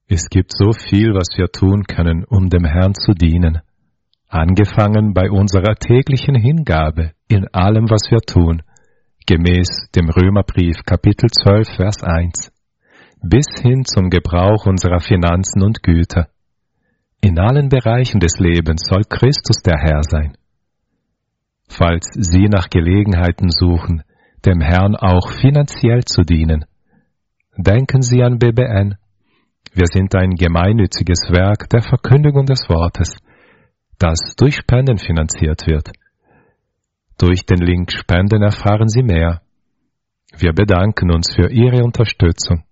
Es gibt so viel, was wir tun können, um dem Herrn zu dienen. Angefangen bei unserer täglichen Hingabe in allem, was wir tun, gemäß dem Römerbrief Kapitel 12, Vers 1, bis hin zum Gebrauch unserer Finanzen und Güter. In allen Bereichen des Lebens soll Christus der Herr sein. Falls Sie nach Gelegenheiten suchen, dem Herrn auch finanziell zu dienen, denken Sie an BBN. Wir sind ein gemeinnütziges Werk der Verkündigung des Wortes, das durch Spenden finanziert wird. Durch den Link Spenden erfahren Sie mehr. Wir bedanken uns für Ihre Unterstützung.